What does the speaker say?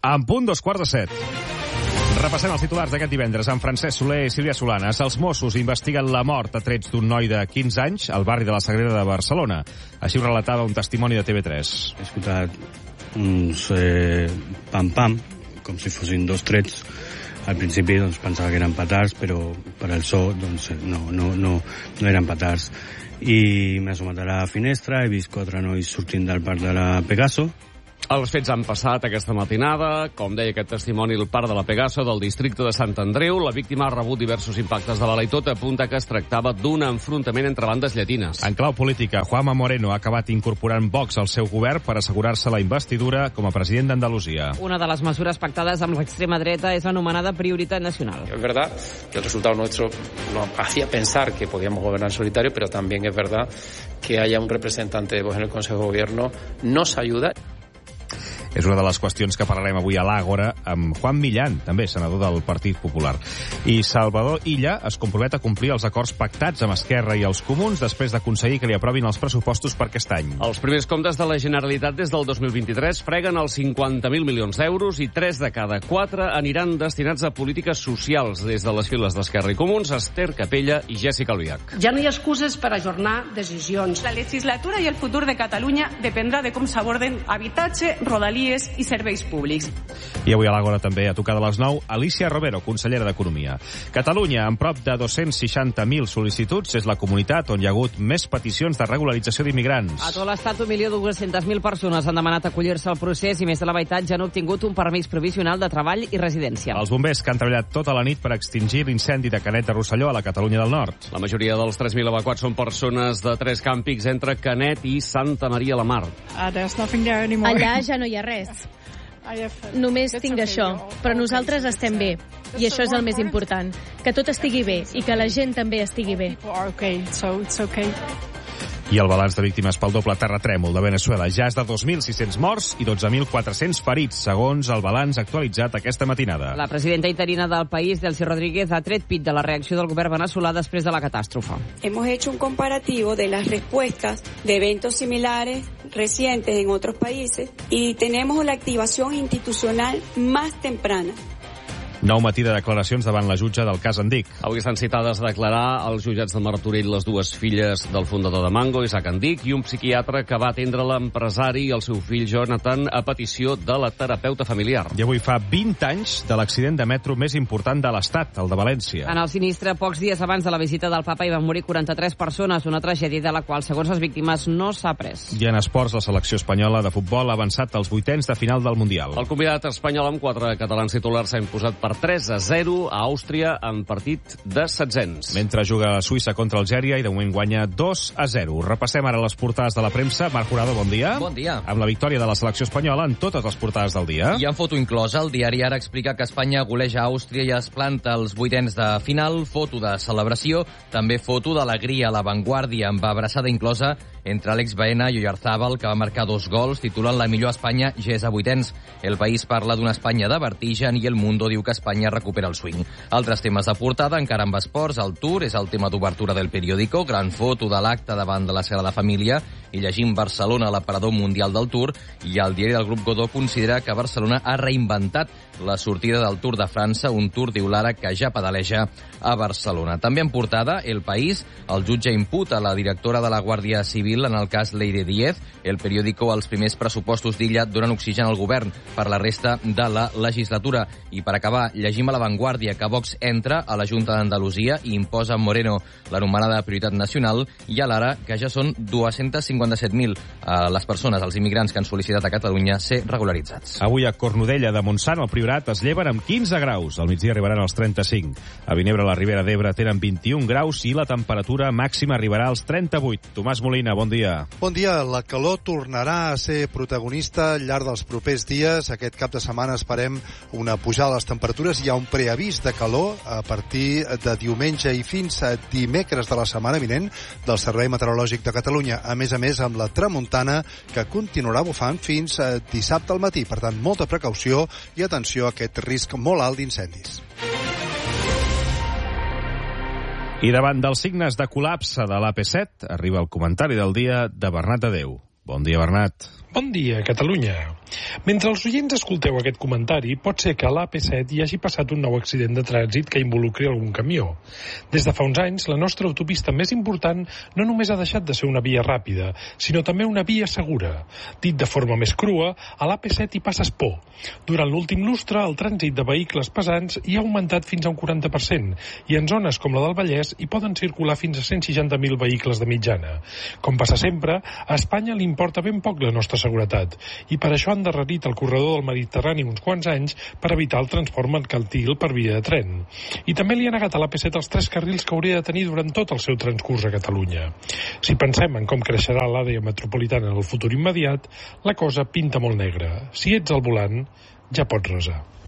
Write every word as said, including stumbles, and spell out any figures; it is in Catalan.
En punt, dos quarts de set. Repassem els titulars d'aquest divendres amb Francesc Soler i Sílvia Solanes. Els Mossos investiguen la mort a trets d'un noi de quinze anys al barri de la Sagrera de Barcelona. Així ho relatava un testimoni de T V tres. He escoltat uns eh, pam-pam, com si fossin dos trets. Al principi doncs, pensava que eren petards, però per al so doncs, no, no, no, no eren petards. I m'he assomat a la finestra, he vist quatre nois sortint del parc de la Pegaso. Els fets han passat aquesta matinada. Com deia aquest testimoni, el parc de la Pegaso del districte de Sant Andreu. La víctima ha rebut diversos impactes de bala i tot apunta que es tractava d'un enfrontament entre bandes llatines. En clau política, Juanma Moreno ha acabat incorporant Vox al seu govern per assegurar-se la investidura com a president d'Andalusia. Una de les mesures pactades amb l'extrema dreta és l'anomenada prioritat nacional. Es verdad que el resultado nuestro nos hacía pensar que podíamos gobernar en solitario, pero también es verdad que haya un representante de Vox en el Consejo de Gobierno nos ayuda. És una de les qüestions que parlarem avui a l'Àgora amb Juan Millán, també senador del Partit Popular. I Salvador Illa es compromet a complir els acords pactats amb Esquerra i els Comuns després d'aconseguir que li aprovin els pressupostos per aquest any. Els primers comptes de la Generalitat des del dos mil vint-i-tres freguen els cinquanta mil milions d'euros i tres de cada quatre aniran destinats a polítiques socials des de les files d'Esquerra i Comuns, Esther Capella i Jessica Albiach. Ja no hi ha excuses per ajornar decisions. La legislatura i el futur de Catalunya dependrà de com s'aborden habitatge, rodalies i serveis públics. I avui a l'Àgora també a tocar de les nou, Alicia Romero, consellera d'Economia. Catalunya, amb prop de dos-cents seixanta mil sol·licituds, és la comunitat on hi ha hagut més peticions de regularització d'immigrants. A tot l'estat, un milió dues-centes mil persones han demanat acollir-se al procés i més de la meitat ja han obtingut un permís provisional de treball i residència. Els bombers que han treballat tota la nit per extingir l'incendi de Canet de Rosselló a la Catalunya del Nord. La majoria dels tres mil evacuats són persones de tres càmpics entre Canet i Santa Maria la Mar. Allà ja no hi ha res. Només tinc això, però nosaltres estem bé, i això és el més important, que tot estigui bé i que la gent també estigui bé. I el balanç de víctimes pel doble terratrèmol de Venezuela ja és de dos mil sis-cents morts i dotze mil quatre-cents ferits, segons el balanç actualitzat aquesta matinada. La presidenta interina del país, Delcy Rodríguez, ha tret pit de la reacció del govern veneçolà després de la catàstrofe. Hemos hecho un comparativo de las respuestas de eventos similares recientes en otros países y tenemos la activación institucional más temprana. Nou matí de declaracions davant la jutge del cas Andic. Avui estan citades a declarar als jutjats de Martorell les dues filles del fundador de Mango, Isaac Andic, i un psiquiatre que va atendre l'empresari i el seu fill Jonathan a petició de la terapeuta familiar. I avui fa vint anys de l'accident de metro més important de l'Estat, el de València. En el sinistre, pocs dies abans de la visita del papa, hi van morir quaranta-tres persones, una tragèdia de la qual, segons les víctimes, no s'ha pres. I en esports, la selecció espanyola de futbol ha avançat als vuitens de final del Mundial. El convidat espanyol amb quatre catalans titulars s'ha imposat per tres a zero a Àustria en partit de setzents. Mentre juga Suïssa contra Algèria i de moment guanya dos a zero. Repassem ara les portades de la premsa. Marc Jurado, bon dia. Bon dia. Amb la victòria de la selecció espanyola en totes les portades del dia. I en foto inclosa, el diari Ara explica que Espanya goleja Àustria i es planta als vuitens de final. Foto de celebració, també foto d'alegria a l'avantguàrdia amb abraçada inclosa entre Àlex Baena i Oyarzábal, que va marcar dos gols, titulant la millor Espanya ja és a vuitens. El País parla d'una Espanya de vertigen i El Mundo diu que Espanya recupera el swing. Altres temes de portada, encara amb esports, el Tour és el tema d'obertura del periòdico, gran foto de l'acte davant de la Sagrada Família i llegim Barcelona, l'aparador mundial del Tour, i el diari del grup Godó considera que Barcelona ha reinventat la sortida del Tour de França, un Tour, diu l'Ara, que ja pedaleja a Barcelona. També en portada, El País, el jutge imputa la directora de la Guàrdia Civil en el cas Leire Díez. El periòdico, els primers pressupostos d'Illa donen oxigen al govern per la resta de la legislatura. I per acabar, llegim a l'avantguàrdia que Vox entra a la Junta d'Andalusia i imposa a Moreno l'anomenada prioritat nacional, i a l'Ara que ja són dos-cents cinquanta-set mil eh, les persones, els immigrants que han sol·licitat a Catalunya ser regularitzats. Avui a Cornudella de Montsant, al Priorat, es lleven amb quinze graus. Al migdia arribaran als trenta-cinc. A Vinebre, la Ribera d'Ebre, tenen vint-i-un graus i la temperatura màxima arribarà als trenta-vuit. Tomàs Molina, bon dia. Bon dia. La calor tornarà a ser protagonista al llarg dels propers dies. Aquest cap de setmana esperem una pujada de les temperatures. Hi ha un preavís de calor a partir de diumenge i fins a dimecres de la setmana vinent del Servei Meteorològic de Catalunya. A més a més, amb la tramuntana que continuarà bufant fins a dissabte al matí. Per tant, molta precaució i atenció a aquest risc molt alt d'incendis. I davant dels signes de col·lapse de l'A P set, arriba el comentari del dia de Bernat Adeu. Bon dia, Bernat. Bon dia, Catalunya. Mentre els oients escolteu aquest comentari, pot ser que a l'A P set hi hagi passat un nou accident de trànsit que involucri algun camió. Des de fa uns anys, la nostra autopista més important no només ha deixat de ser una via ràpida, sinó també una via segura. Dit de forma més crua, a l'A P set hi passes por. Durant l'últim lustre, el trànsit de vehicles pesants hi ha augmentat fins a un quaranta per cent i en zones com la del Vallès hi poden circular fins a cent seixanta mil vehicles de mitjana. Com passa sempre, a Espanya li importa ben poc la nostra seguretat i per això han endarrerit el corredor del Mediterrani uns quants anys per evitar el transport mercantil per via de tren. I també li ha negat a l'A P set els tres carrils que hauria de tenir durant tot el seu transcurs a Catalunya. Si pensem en com creixerà l'àrea metropolitana en el futur immediat, la cosa pinta molt negra. Si ets al volant, ja pots resar.